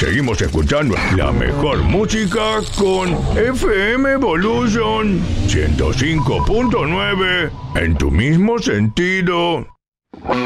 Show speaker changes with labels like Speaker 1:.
Speaker 1: seguimos escuchando la mejor música con FM Evolution 105.9 en tu mismo sentido.